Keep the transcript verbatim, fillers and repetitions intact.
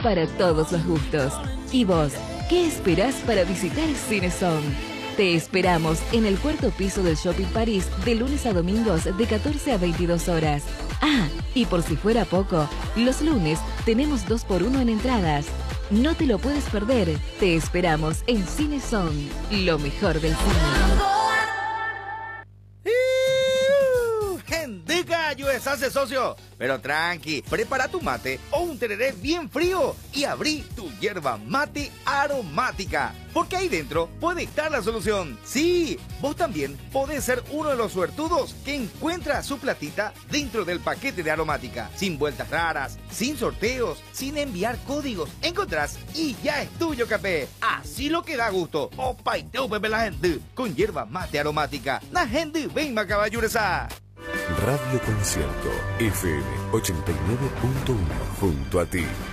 para todos los gustos. ¿Y vos, qué esperás para visitar CineZone? Te esperamos en el cuarto piso del Shopping París de lunes a domingos de catorce a veintidós horas. Ah, y por si fuera poco, los lunes tenemos dos por uno en entradas. No te lo puedes perder. Te esperamos en CineZone, lo mejor del cine. Gendica, yo hace socio. Pero tranqui, prepara tu mate o un tereré bien frío y abrí tu hierba mate aromática. Porque ahí dentro puede estar la solución. Sí, vos también podés ser uno de los suertudos que encuentra su platita dentro del paquete de aromática. Sin vueltas raras, sin sorteos, sin enviar códigos. Encontrás y ya es tuyo, café. Así lo que da gusto. Opa y teo, pepe la gente. Con hierba mate aromática. La gente venga, caballuresa. Radio Concierto F M ochenta y nueve punto uno junto a ti.